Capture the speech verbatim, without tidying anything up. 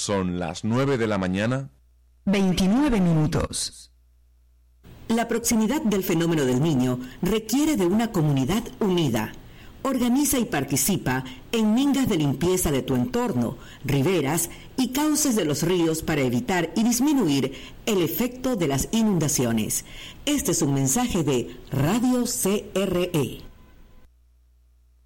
Son las nueve de la mañana. veintinueve minutos. La proximidad del fenómeno del Niño requiere de una comunidad unida. Organiza y participa en mingas de limpieza de tu entorno, riberas y cauces de los ríos para evitar y disminuir el efecto de las inundaciones. Este es un mensaje de Radio C R E.